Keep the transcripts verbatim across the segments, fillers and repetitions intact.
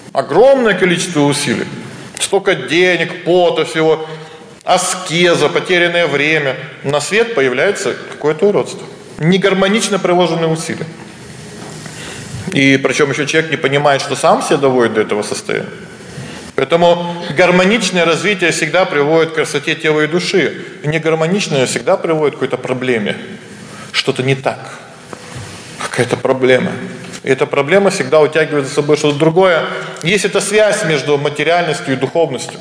Огромное количество усилий. Столько денег, пота, всего, аскеза, потерянное время. На свет появляется какое-то уродство. Негармонично приложенные усилия. И причем еще человек не понимает, что сам себя доводит до этого состояния. Поэтому гармоничное развитие всегда приводит к красоте тела и души. И негармоничное всегда приводит к какой-то проблеме. Что-то не так. Какая-то проблема. И эта проблема всегда утягивает за собой что-то другое. Есть эта связь между материальностью и духовностью.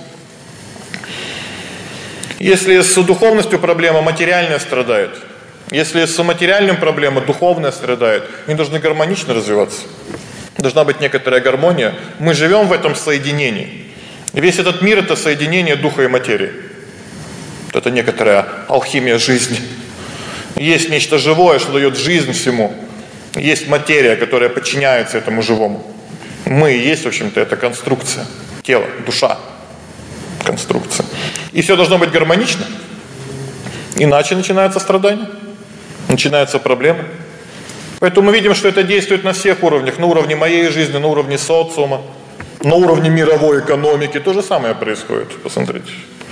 Если с духовностью проблема, материальная страдает. Если с материальным проблема, духовная страдает. Они должны гармонично развиваться. Должна быть некоторая гармония. Мы живем в этом соединении. Весь этот мир — это соединение духа и материи. Это некоторая алхимия жизни. Есть нечто живое, что дает жизнь всему. Есть материя, которая подчиняется этому живому. Мы и есть, в общем-то, это конструкция. Тело, душа. Конструкция. И все должно быть гармонично. Иначе начинается страдание. Начинаются проблемы. Поэтому мы видим, что это действует на всех уровнях. На уровне моей жизни, на уровне социума, на уровне мировой экономики. То же самое происходит. Посмотрите.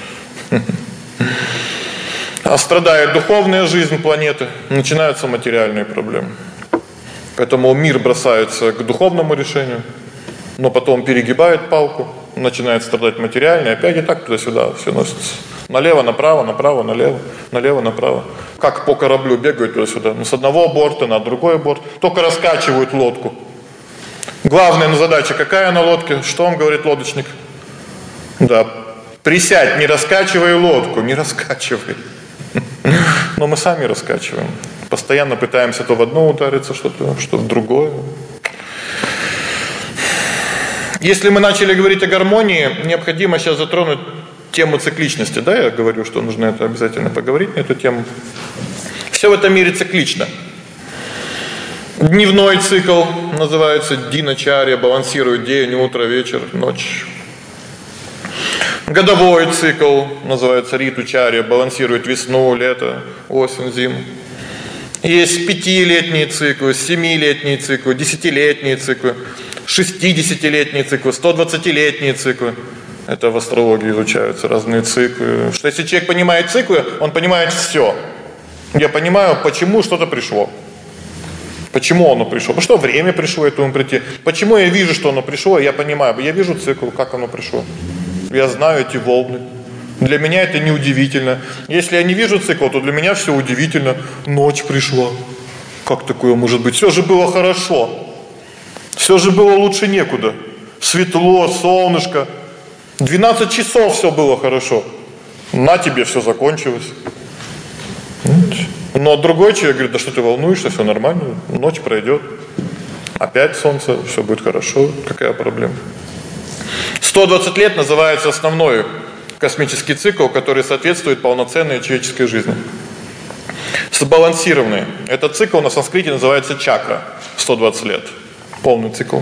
А страдает духовная жизнь планеты, начинаются материальные проблемы. Поэтому мир бросается к духовному решению, но потом перегибает палку, начинает страдать материально, опять и так туда-сюда все носится. Налево, направо, направо, налево, налево, направо. Как по кораблю бегают туда-сюда. Ну, с одного борта на другой борт. Только раскачивают лодку. Главная задача какая на лодке? Что вам говорит лодочник? Да, присядь, не раскачивай лодку, не раскачивай. Но мы сами раскачиваем. Постоянно пытаемся то в одно удариться, что-то, что в другое. Если мы начали говорить о гармонии, необходимо сейчас затронуть тему цикличности. Да, я говорю, что нужно это обязательно поговорить на эту тему. Все в этом мире циклично. Дневной цикл называется диначарья, балансирует день, утро, вечер, ночь. Годовой цикл называется ритучарья, балансирует весну, лето, осень, зиму. Есть пятилетние циклы, семилетние циклы, десятилетние циклы, шестидесятилетние циклы, стодвадцатилетние циклы. Это в астрологии изучаются разные циклы. Что если человек понимает циклы, он понимает все. Я понимаю, почему что-то пришло. Почему оно пришло? Потому что время пришло этому прийти. Почему я вижу, что оно пришло, я понимаю. Я вижу цикл, как оно пришло. Я знаю эти волны. Для меня это не удивительно. Если я не вижу цикла, то для меня все удивительно. Ночь пришла. Как такое может быть? Все же было хорошо. Все же было лучше некуда. Светло, солнышко. двенадцать часов все было хорошо. На тебе все закончилось. Но другой человек говорит: да что ты волнуешься, все нормально, ночь пройдет. Опять солнце, все будет хорошо. Какая проблема? сто двадцать лет называется основной космический цикл, который соответствует полноценной человеческой жизни. Сбалансированный. Этот цикл на санскрите называется чакра. сто двадцать лет. Полный цикл.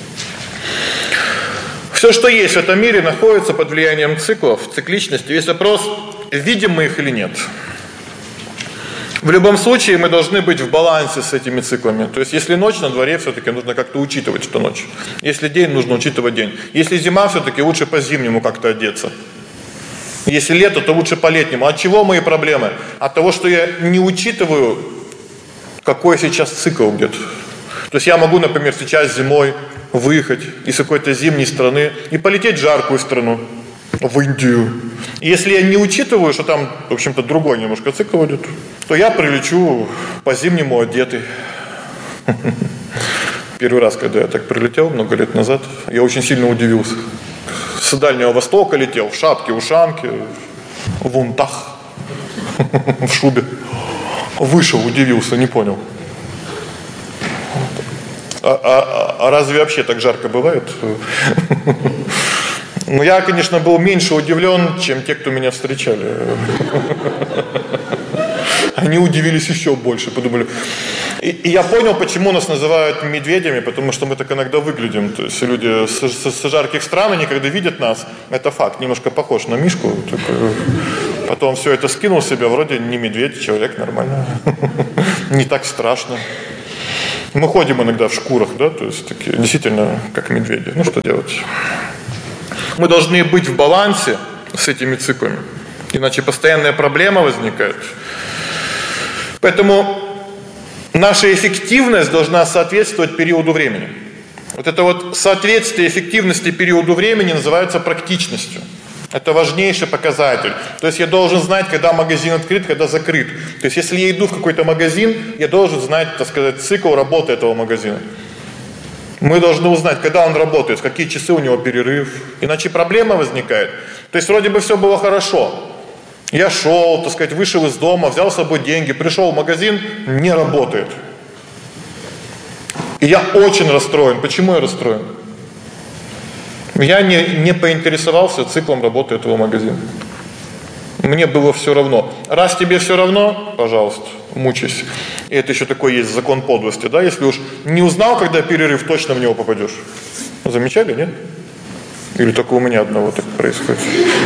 Все, что есть в этом мире, находится под влиянием циклов, цикличности. Весь вопрос, видим мы их или нет. В любом случае мы должны быть в балансе с этими циклами. То есть если ночь на дворе, все-таки нужно как-то учитывать, что ночь. Если день, нужно учитывать день. Если зима, все-таки лучше по-зимнему как-то одеться. Если лето, то лучше по-летнему. От чего мои проблемы? От того, что я не учитываю, какой сейчас цикл где-то. То есть я могу, например, сейчас зимой выехать из какой-то зимней страны и полететь в жаркую страну, в Индию. И если я не учитываю, что там, в общем-то, другой немножко цикл идет, то я прилечу по-зимнему одетый. Первый раз, когда я так прилетел, много лет назад, я очень сильно удивился. С Дальнего Востока летел, в шапке, ушанке, в унтах, в шубе. Вышел, удивился, не понял. А, а, а разве вообще так жарко бывает? Ну, я, конечно, был меньше удивлен, чем те, кто меня встречали. Они удивились еще больше, подумали. И, и я понял, почему нас называют медведями, потому что мы так иногда выглядим. То есть люди с, с, с жарких стран, они когда видят нас, это факт, немножко похож на мишку. Такой, потом все это скинул себя, вроде не медведь, человек, нормально. Не так страшно. Мы ходим иногда в шкурах, да, то есть такие действительно как медведи. Ну что делать? Мы должны быть в балансе с этими циклами, иначе постоянная проблема возникает. Поэтому наша эффективность должна соответствовать периоду времени. Вот это вот соответствие эффективности периоду времени называется практичностью. Это важнейший показатель. То есть я должен знать, когда магазин открыт, когда закрыт. То есть если я иду в какой-то магазин, я должен знать, так сказать, цикл работы этого магазина. Мы должны узнать, когда он работает, в какие часы у него перерыв. Иначе проблема возникает. То есть вроде бы все было хорошо. Я шел, так сказать, вышел из дома, взял с собой деньги, пришел в магазин, не работает. И я очень расстроен. Почему я расстроен? Я не, не поинтересовался циклом работы этого магазина. Мне было все равно. Раз тебе все равно, пожалуйста, мучайся. И это еще такой есть закон подлости, да? Если уж не узнал, когда перерыв, точно в него попадешь. Замечали, нет? Или только у меня одного так происходит?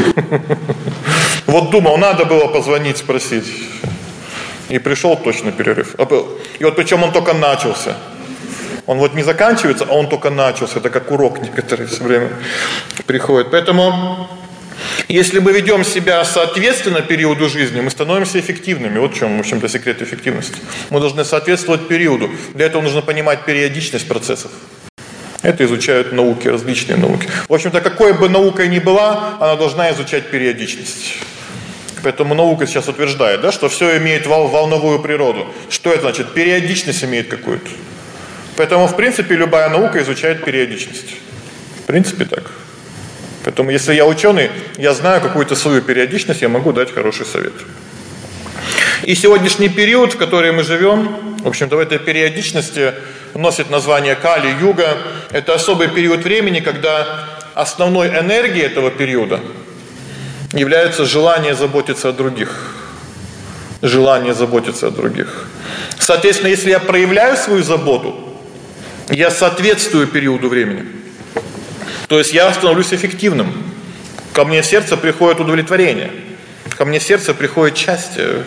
Вот думал, надо было позвонить, спросить. И пришел точно перерыв. И вот причем он только начался. Он вот не заканчивается, а он только начался. Это как урок некоторые все время приходит. Поэтому, если мы ведем себя соответственно периоду жизни, мы становимся эффективными. Вот в чем, в общем-то, секрет эффективности. Мы должны соответствовать периоду. Для этого нужно понимать периодичность процессов. Это изучают науки, различные науки. В общем-то, какой бы наука ни была, она должна изучать периодичность. Поэтому наука сейчас утверждает, да, что все имеет вол- волновую природу. Что это значит? Периодичность имеет какую-то. Поэтому, в принципе, любая наука изучает периодичность. В принципе, так. Поэтому, если я ученый, я знаю какую-то свою периодичность, я могу дать хороший совет. И сегодняшний период, в который мы живем, в общем-то, в этой периодичности носит название Кали-юга. Это особый период времени, когда основной энергией этого периода является желание заботиться о других. Желание заботиться о других. Соответственно, если я проявляю свою заботу, я соответствую периоду времени. То есть я становлюсь эффективным. Ко мне в сердце приходит удовлетворение. Ко мне в сердце приходит счастье.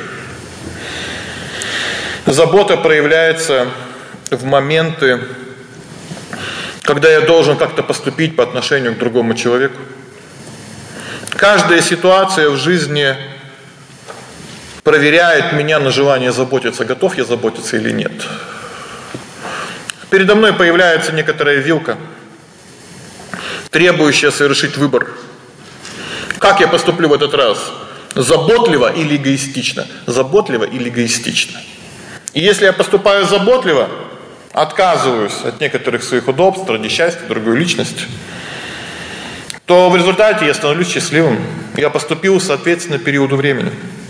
Забота проявляется в моменты, когда я должен как-то поступить по отношению к другому человеку. Каждая ситуация в жизни проверяет меня на желание заботиться, готов я заботиться или нет. Передо мной появляется некоторая вилка, требующая совершить выбор. Как я поступлю в этот раз? Заботливо или эгоистично? Заботливо или эгоистично? И если я поступаю заботливо, отказываюсь от некоторых своих удобств, ради счастья, другой личности, то в результате я становлюсь счастливым. Я поступил соответственно периоду времени.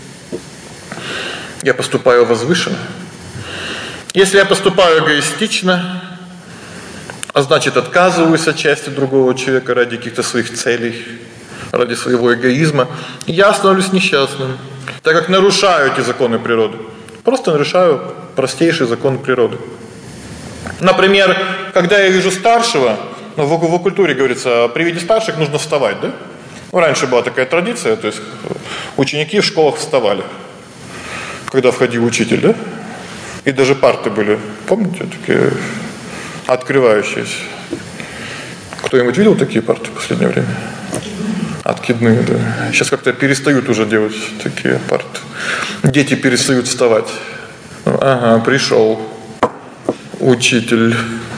Я поступаю возвышенно. Если я поступаю эгоистично, а значит отказываюсь от части другого человека ради каких-то своих целей, ради своего эгоизма, я становлюсь несчастным, так как нарушаю эти законы природы. Просто нарушаю простейший закон природы. Например, когда я вижу старшего, ну, в, в культуре говорится, при виде старших нужно вставать, да? Ну, раньше была такая традиция, то есть ученики в школах вставали, когда входил учитель, да? И даже парты были, помните, такие открывающиеся. Кто-нибудь видел такие парты в последнее время? Откидные, да. Сейчас как-то перестают уже делать такие парты. Дети перестают вставать. Ага, пришел учитель.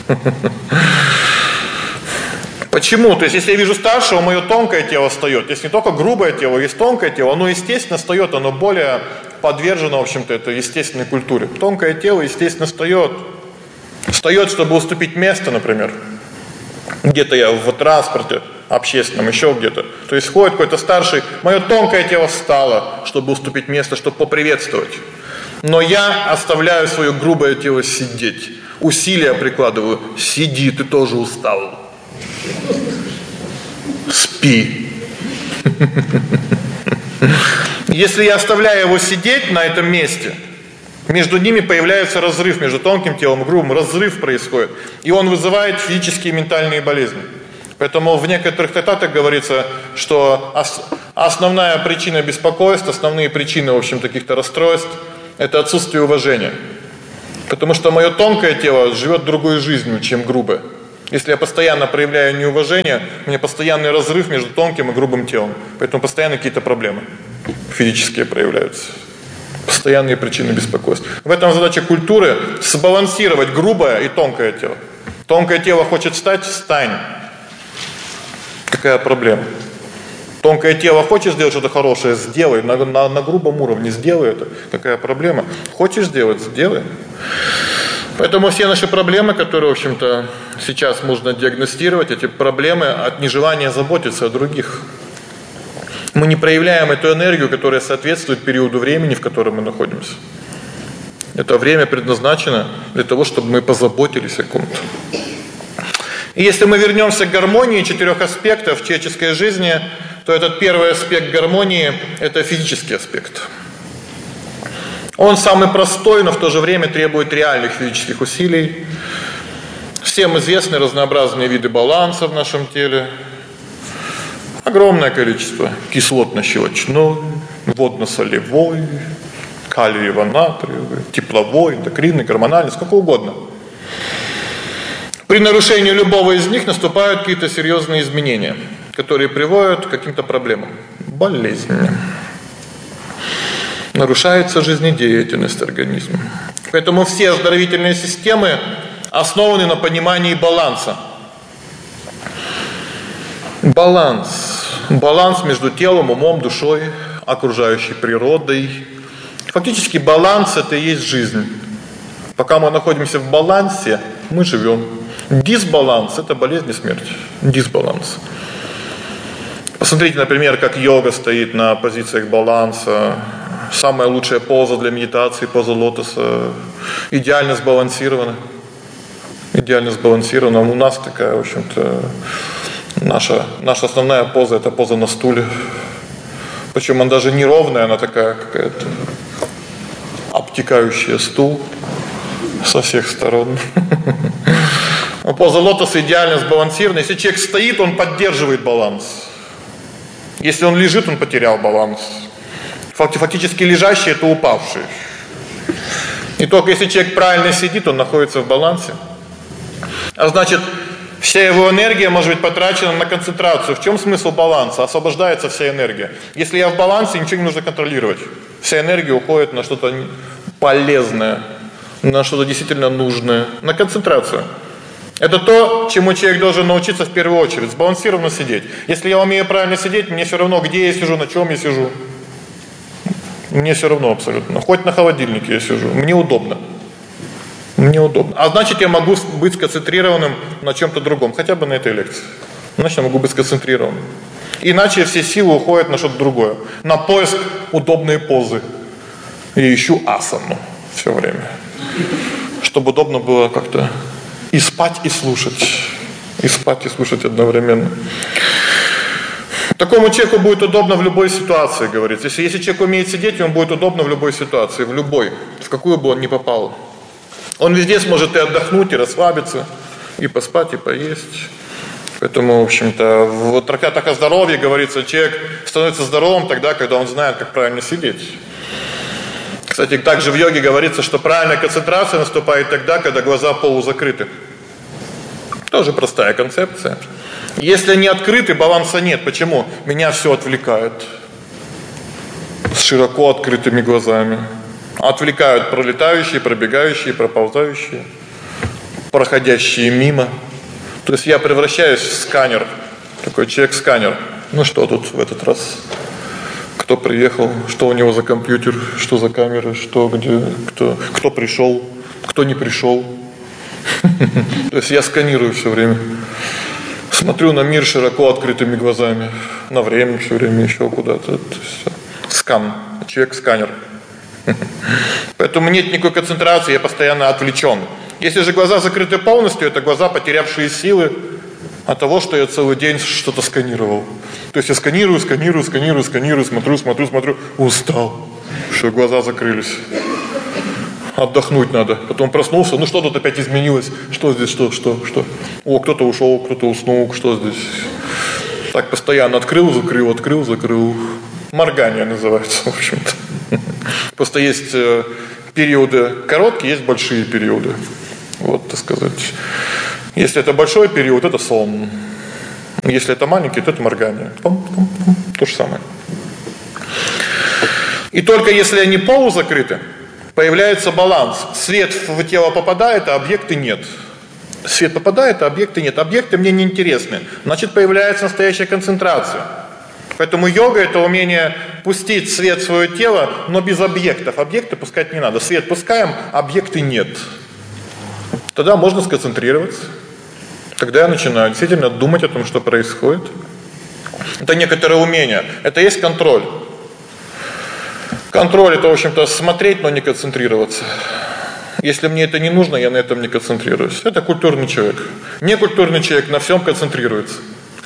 Почему? То есть, если я вижу старшего, мое тонкое тело встает. Есть не только грубое тело, есть тонкое тело. Оно, естественно, встает, оно более подвержено, в общем-то, этой естественной культуре. Тонкое тело, естественно, встает. Встает, чтобы уступить место, например. Где-то я в транспорте общественном, еще где-то. То есть ходит какой-то старший, мое тонкое тело встало, чтобы уступить место, чтобы поприветствовать. Но я оставляю свое грубое тело сидеть. Усилия прикладываю. Сиди, ты тоже устал. Спи. Если я оставляю его сидеть на этом месте, между ними появляется разрыв, между тонким телом и грубым, разрыв происходит. И он вызывает физические и ментальные болезни. Поэтому в некоторых трактатах говорится, что основная причина беспокойства, основные причины, в общем, каких-то расстройств – это отсутствие уважения. Потому что мое тонкое тело живет другой жизнью, чем грубое. Если я постоянно проявляю неуважение, у меня постоянный разрыв между тонким и грубым телом. Поэтому постоянно какие-то проблемы физические проявляются. Постоянные причины беспокойства. В этом задача культуры сбалансировать грубое и тонкое тело. Тонкое тело хочет встать, встань. Какая проблема? Тонкое тело хочет сделать что-то хорошее, сделай. На, на, на грубом уровне сделай это. Какая проблема? Хочешь сделать, сделай. Поэтому все наши проблемы, которые, в общем-то, сейчас можно диагностировать, эти проблемы от нежелания заботиться о других. Мы не проявляем эту энергию, которая соответствует периоду времени, в котором мы находимся. Это время предназначено для того, чтобы мы позаботились о ком-то. И если мы вернемся к гармонии четырех аспектов человеческой жизни, то этот первый аспект гармонии – это физический аспект. Он самый простой, но в то же время требует реальных физических усилий. Всем известны разнообразные виды баланса в нашем теле. Огромное количество: кислотно-щелочной, водно-солевой, калиево-натриевый, тепловой, эндокринный, гормональный, сколько угодно. При нарушении любого из них наступают какие-то серьезные изменения, которые приводят к каким-то проблемам, болезням. Нарушается жизнедеятельность организма. Поэтому все оздоровительные системы основаны на понимании баланса. Баланс. Баланс между телом, умом, душой, окружающей природой. Фактически баланс – это и есть жизнь. Пока мы находимся в балансе, мы живем. Дисбаланс – это болезнь и смерть. Дисбаланс. Посмотрите, например, как йога стоит на позициях баланса. Самая лучшая поза для медитации – поза лотоса. Идеально сбалансирована. Идеально сбалансирована. У нас такая, в общем-то, наша, наша основная поза – это поза на стуле. Причем она даже не ровная, она такая какая-то обтекающая стул со всех сторон. Поза лотоса идеально сбалансирована. Если человек стоит, он поддерживает баланс. Если он лежит, он потерял баланс. Фактически лежащий – это упавший. И только если человек правильно сидит, он находится в балансе. А значит, вся его энергия может быть потрачена на концентрацию. В чем смысл баланса? Освобождается вся энергия. Если я в балансе, ничего не нужно контролировать. Вся энергия уходит на что-то полезное, на что-то действительно нужное, на концентрацию. Это то, чему человек должен научиться в первую очередь, сбалансированно сидеть. Если я умею правильно сидеть, мне все равно, где я сижу, на чем я сижу. Мне все равно абсолютно. Хоть на холодильнике я сижу. Мне удобно. Мне удобно. А значит, я могу быть сконцентрированным на чем-то другом. Хотя бы на этой лекции. Значит, я могу быть сконцентрированным. Иначе все силы уходят на что-то другое. На поиск удобной позы. И ищу асану все время. Чтобы удобно было как-то и спать, и слушать. И спать, и слушать одновременно. Такому человеку будет удобно в любой ситуации, говорится. Если, если человек умеет сидеть, ему будет удобно в любой ситуации, в любой, в какую бы он ни попал. Он везде сможет и отдохнуть, и расслабиться, и поспать, и поесть. Поэтому, в общем-то, в трактатах о здоровье говорится, человек становится здоровым тогда, когда он знает, как правильно сидеть. Кстати, также в йоге говорится, что правильная концентрация наступает тогда, когда глаза полузакрыты. Тоже простая концепция. Если они открыты, баланса нет. Почему? Меня все отвлекает. С широко открытыми глазами. Отвлекают пролетающие, пробегающие, проползающие, проходящие мимо. То есть я превращаюсь в сканер. Такой человек-сканер. Ну что тут в этот раз? Кто приехал? Что у него за компьютер? Что за камера? Что, где? Кто, кто пришел? Кто не пришел? То есть я сканирую все время. Смотрю на мир широко открытыми глазами. На время все время, еще куда-то. Скан. Человек-сканер. Поэтому нет никакой концентрации, я постоянно отвлечен. Если же глаза закрыты полностью, это глаза, потерявшие силы от того, что я целый день что-то сканировал. То есть я сканирую, сканирую, сканирую, сканирую, смотрю, смотрю, смотрю, устал, что глаза закрылись. Отдохнуть надо. Потом проснулся, ну что тут опять изменилось? Что здесь, что, что, что? О, кто-то ушел, кто-то уснул, что здесь? Так постоянно открыл, закрыл, открыл, закрыл. Моргание называется, в общем-то. Просто есть периоды короткие, есть большие периоды. Вот, так сказать. Если это большой период, это сон. Если это маленький, то это моргание. То же самое. И только если они полузакрыты, появляется баланс. Свет в тело попадает, а объекты нет. Свет попадает, а объекты нет. Объекты мне не интересны. Значит, появляется настоящая концентрация. Поэтому йога – это умение пустить свет в свое тело, но без объектов. Объекты пускать не надо. Свет пускаем, объекты нет. Тогда можно сконцентрироваться. Тогда я начинаю действительно думать о том, что происходит. Это некоторое умение. Это есть контроль. Контроль – это, в общем-то, смотреть, но не концентрироваться. Если мне это не нужно, я на этом не концентрируюсь. Это культурный человек. Некультурный человек на всем концентрируется.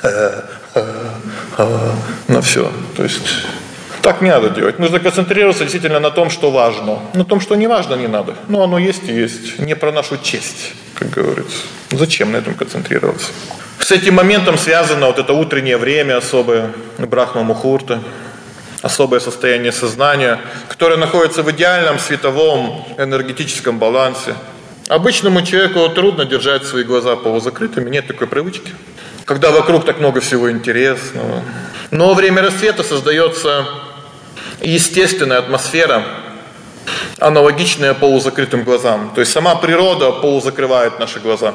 На все. То есть так не надо делать. Нужно концентрироваться действительно на том, что важно. На том, что не важно, не надо. Но оно есть и есть. Не про нашу честь, как говорится. Зачем на этом концентрироваться? С этим моментом связано вот это утреннее время особое, Брахма-мухурта, особое состояние сознания, которое находится в идеальном световом энергетическом балансе. Обычному человеку трудно держать свои глаза полузакрытыми, нет такой привычки. Когда вокруг так много всего интересного. Но во время рассвета создается естественная атмосфера, аналогичная полузакрытым глазам. То есть сама природа полузакрывает наши глаза.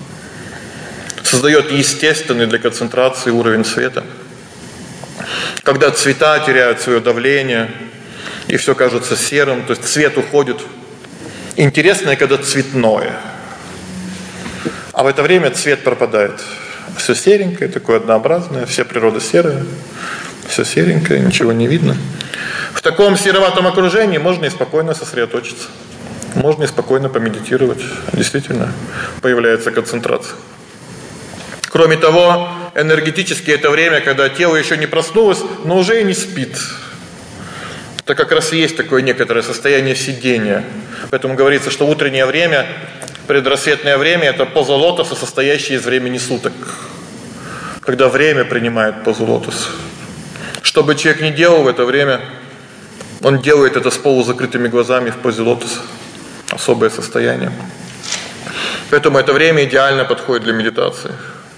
Создает естественный для концентрации уровень света. Когда цвета теряют свое давление, и все кажется серым, то есть цвет уходит. Интересное, когда цветное. А в это время цвет пропадает. Все серенькое, такое однообразное, вся природа серая, все серенькое, ничего не видно. В таком сероватом окружении можно и спокойно сосредоточиться. Можно и спокойно помедитировать. Действительно, появляется концентрация. Кроме того, энергетически это время, когда тело еще не проснулось, но уже и не спит. Это как раз и есть такое некоторое состояние сидения. Поэтому говорится, что утреннее время, предрассветное время – это поза лотоса, состоящая из времени суток. Когда время принимает позу лотоса. Что бы человек ни делал в это время, он делает это с полузакрытыми глазами в позе лотоса. Особое состояние. Поэтому это время идеально подходит для медитации.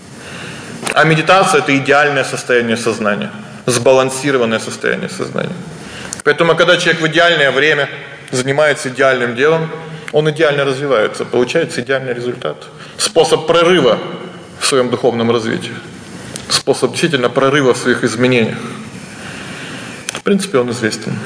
А медитация – это идеальное состояние сознания, сбалансированное состояние сознания. Поэтому, когда человек в идеальное время занимается идеальным делом, он идеально развивается, получается идеальный результат. Способ прорыва в своем духовном развитии. Способ действительно прорыва в своих изменениях. В принципе, он известен.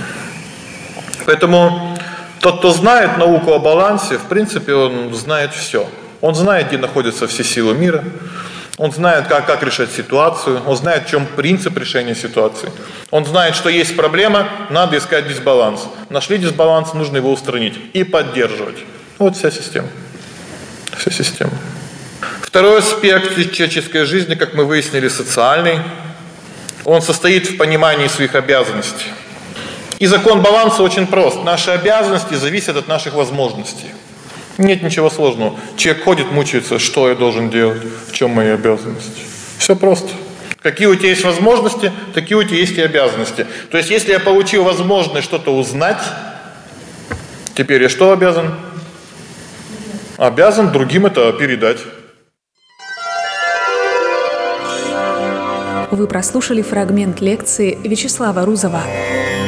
Поэтому тот, кто знает науку о балансе, в принципе, он знает все. Он знает, где находятся все силы мира. Он знает, как, как решать ситуацию. Он знает, в чем принцип решения ситуации. Он знает, что есть проблема, надо искать дисбаланс. Нашли дисбаланс, нужно его устранить и поддерживать. Вот вся система. Вся система. Второй аспект человеческой жизни, как мы выяснили, социальный. Он состоит в понимании своих обязанностей. И закон баланса очень прост. Наши обязанности зависят от наших возможностей. Нет ничего сложного. Человек ходит, мучается, что я должен делать, в чем мои обязанности. Все просто. Какие у тебя есть возможности, такие у тебя есть и обязанности. То есть, если я получил возможность что-то узнать, теперь я что обязан? Обязан другим это передать. Вы прослушали фрагмент лекции Вячеслава Рузова.